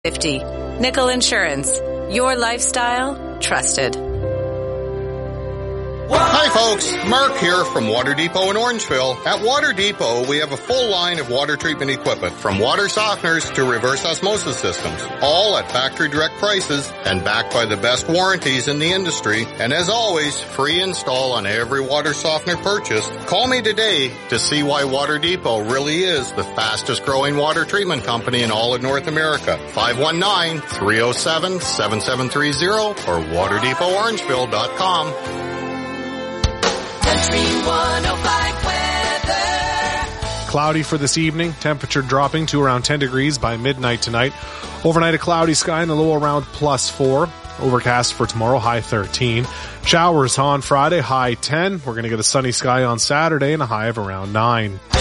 50. Nickel Insurance. Your lifestyle, trusted. Hi folks, Mark here from Water Depot in Orangeville. At Water Depot, we have a full line of water treatment equipment, from water softeners to reverse osmosis systems, all at factory direct prices and backed by the best warranties in the industry. And as always, free install on every water softener purchase. Call me today to see why Water Depot really is the fastest growing water treatment company in all of North America. 519-307-7730 or waterdepot.orangeville.com. Country 105 weather. Cloudy for this evening. Temperature dropping to around 10 degrees by midnight tonight. Overnight, a cloudy sky and a low around +4. Overcast for tomorrow, high 13. Showers on Friday, high 10. We're going to get a sunny sky on Saturday and a high of around 9.